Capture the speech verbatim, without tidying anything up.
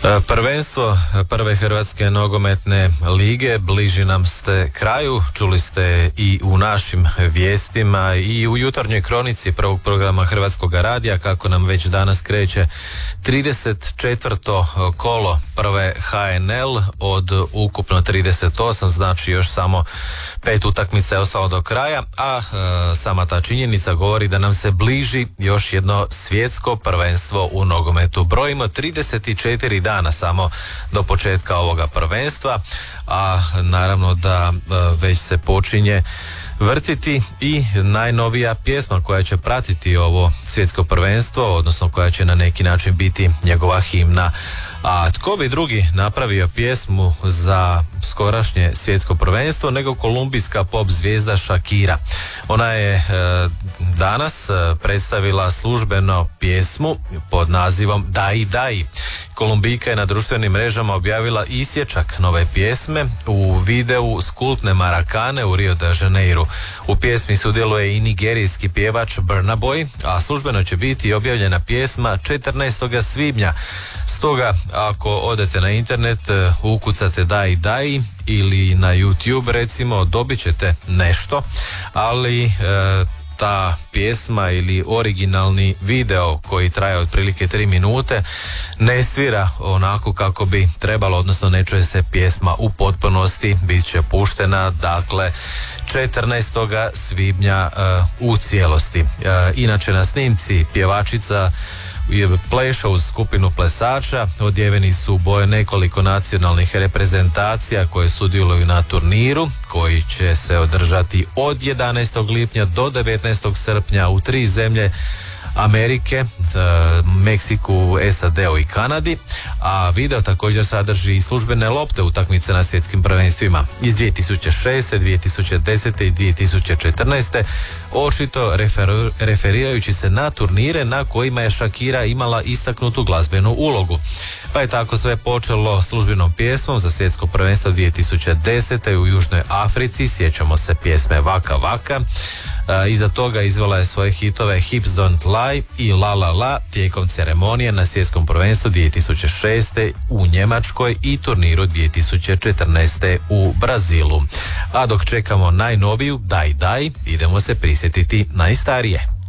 Prvenstvo prve Hrvatske nogometne lige bliži nam ste kraju. Čuli ste i u našim vijestima i u jutarnjoj kronici prvog programa Hrvatskog radija kako nam već danas kreće trideset četvrto kolo prve H N L od ukupno trideset osam, znači još samo pet utakmica je ostalo do kraja, a e, sama ta činjenica govori da nam se bliži još jedno svjetsko prvenstvo u nogometu. Brojimo trideset četiri dana samo do početka ovoga prvenstva, a naravno da e, već se počinje vrtiti i najnovija pjesma koja će pratiti ovo svjetsko prvenstvo, odnosno koja će na neki način biti njegova himna. A tko bi drugi napravio pjesmu za skorašnje svjetsko prvenstvo nego kolumbijska pop zvijezda Shakira. Ona je e, danas e, predstavila službeno pjesmu pod nazivom Dai Dai. Kolumbijka je na društvenim mrežama objavila isječak nove pjesme u videu s kultne Marakane u Rio de Janeiru. U pjesmi sudjeluje i nigerijski pjevač Burna Boy, a službeno će biti objavljena pjesma četrnaestog svibnja. Stoga, ako odete na internet, ukucate Dai Dai ili na YouTube recimo, dobit ćete nešto, ali e, ta pjesma ili originalni video koji traje otprilike tri minute ne svira onako kako bi trebalo, odnosno ne čuje se pjesma u potpunosti, bit će puštena dakle četrnaestog svibnja uh, u cijelosti. Uh, inače na snimci pjevačica pleša uz skupinu plesača, odjeveni su boje nekoliko nacionalnih reprezentacija koje sudjeluju na turniru koji će se održati od jedanaestog lipnja do devetnaestog srpnja u tri zemlje Amerike, Meksiku, S A D-u i Kanadi, a video također sadrži i službene lopte utakmice na svjetskim prvenstvima iz dvije tisuće šeste, dvije tisuće desete i dvije tisuće četrnaeste, očito refer- referirajući se na turnire na kojima je Shakira imala istaknutu glazbenu ulogu. Pa je tako sve počelo službenom pjesmom za svjetsko prvenstvo dvije tisuće desete u Južnoj Africi, sjećamo se pjesme Vaka Vaka. Uh, iza toga izvela je svoje hitove Hips Don't Lie i La La La tijekom ceremonije na svjetskom prvenstvu dvije tisuće šeste u Njemačkoj i turniru dvije tisuće četrnaeste u Brazilu. A dok čekamo najnoviju Dai Dai, idemo se prisjetiti najstarije.